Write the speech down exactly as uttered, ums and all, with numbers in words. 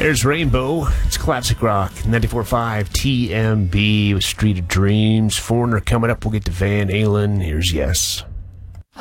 There's Rainbow. It's classic rock. ninety-four point five T M B with Street of Dreams. Foreigner coming up. We'll get to Van Halen. Here's Yes.